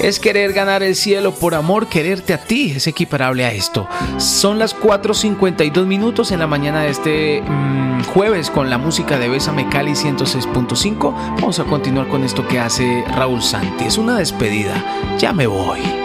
Es querer ganar el cielo por amor, quererte a ti, es equiparable a esto. Son las 4:52 en la mañana de este jueves con la música de Bésame Cali 106.5. Vamos a continuar con esto que hace Raúl Santi. Es una despedida. Ya me voy.